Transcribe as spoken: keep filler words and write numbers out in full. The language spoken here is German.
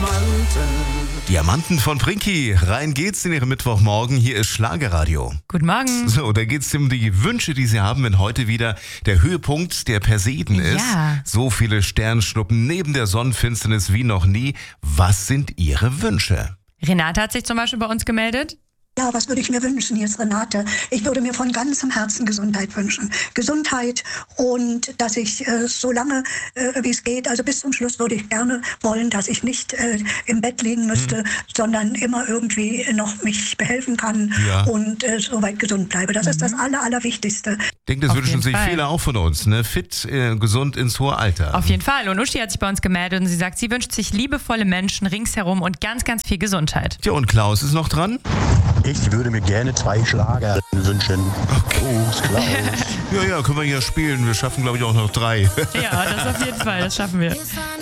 Diamanten von Prinky. Rein geht's in Ihrem Mittwochmorgen. Hier ist Schlagerradio. Guten Morgen. So, da geht's um die Wünsche, die Sie haben, wenn heute wieder der Höhepunkt der Persiden ist. Ja. So viele Sternschnuppen neben der Sonnenfinsternis wie noch nie. Was sind Ihre Wünsche? Renate hat sich zum Beispiel bei uns gemeldet. Ja, was würde ich mir wünschen, hier ist Renate. Ich würde mir von ganzem Herzen Gesundheit wünschen. Gesundheit und dass ich äh, so lange, äh, wie es geht, also bis zum Schluss würde ich gerne wollen, dass ich nicht äh, im Bett liegen müsste, hm. sondern immer irgendwie noch mich behelfen kann ja. und äh, soweit gesund bleibe. Das mhm. ist das Aller, Allerwichtigste. Ich denke, das Auf wünschen jeden sich Fall. viele auch von uns, ne? Fit, äh, gesund ins hohe Alter. Auf jeden Fall. Und Uschi hat sich bei uns gemeldet und sie sagt, sie wünscht sich liebevolle Menschen ringsherum und ganz, ganz viel Gesundheit. Tja, und Klaus ist noch dran? Ich würde mir gerne zwei Schlager wünschen. Okay. Gruß, Klaus. Ja, ja, können wir ja spielen. Wir schaffen, glaube ich, auch noch drei. Ja, das auf jeden Fall. Das schaffen wir.